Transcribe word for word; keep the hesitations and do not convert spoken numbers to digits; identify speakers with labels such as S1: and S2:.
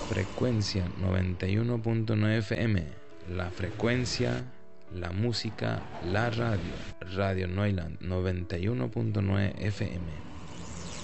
S1: Frecuencia noventa y uno punto nueve F M. La frecuencia, la música, la radio. Radio Neuland noventa y uno punto nueve F M.